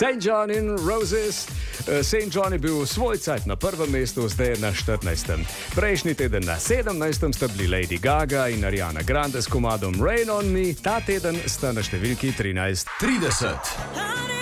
St. John in Roses. St. John je bil svoj cajt na prvem mestu, zdaj je na 14. Prejšnji teden na 17. sta bili Lady Gaga in Ariana Grande s komadom Rain on Me, ta teden sta na številki 13. 30.